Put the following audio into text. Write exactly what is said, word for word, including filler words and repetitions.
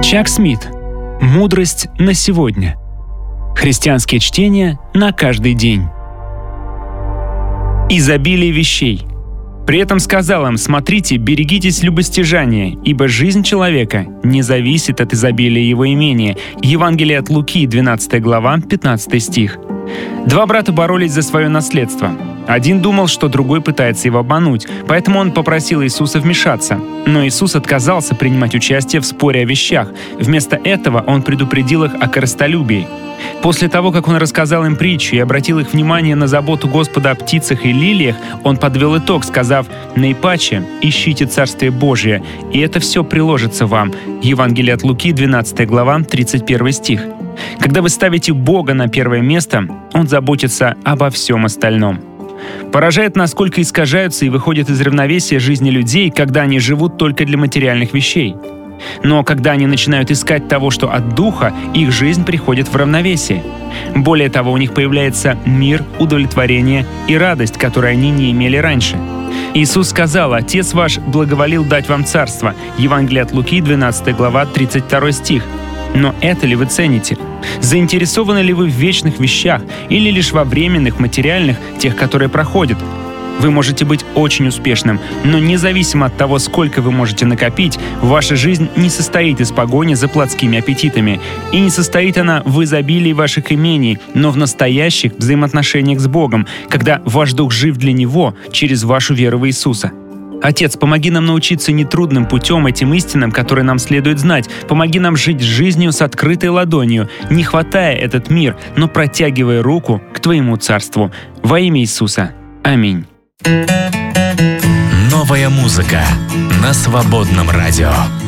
Чак Смит. Мудрость на сегодня. Христианские чтения на каждый день. Изобилие вещей. При этом сказал им: «Смотрите, берегитесь любостяжания, ибо жизнь человека не зависит от изобилия его имения». Евангелие от Луки, двенадцатая глава, пятнадцатый стих. Два брата боролись за свое наследство. Один думал, что другой пытается его обмануть, поэтому он попросил Иисуса вмешаться. Но Иисус отказался принимать участие в споре о вещах. Вместо этого он предупредил их о корыстолюбии. После того, как он рассказал им притчу и обратил их внимание на заботу Господа о птицах и лилиях, он подвел итог, сказав: «Наипаче ищите Царствие Божие, и это все приложится вам». Евангелие от Луки, двенадцатая глава, тридцать первый стих. Когда вы ставите Бога на первое место, Он заботится обо всем остальном. Поражает, насколько искажаются и выходят из равновесия жизни людей, когда они живут только для материальных вещей. Но когда они начинают искать того, что от Духа, их жизнь приходит в равновесие. Более того, у них появляется мир, удовлетворение и радость, которые они не имели раньше. Иисус сказал: «Отец ваш благоволил дать вам царство». Евангелие от Луки, двенадцатая глава, тридцать второй стих. Но это ли вы цените? Заинтересованы ли вы в вечных вещах или лишь во временных, материальных, тех, которые проходят? Вы можете быть очень успешным, но независимо от того, сколько вы можете накопить, ваша жизнь не состоит из погони за плотскими аппетитами. И не состоит она в изобилии ваших имений, но в настоящих взаимоотношениях с Богом, когда ваш дух жив для Него через вашу веру в Иисуса. Отец, помоги нам научиться нетрудным путем этим истинам, которые нам следует знать. Помоги нам жить жизнью с открытой ладонью, не хватая этот мир, но протягивая руку к Твоему Царству. Во имя Иисуса. Аминь. Новая музыка на Свободном радио.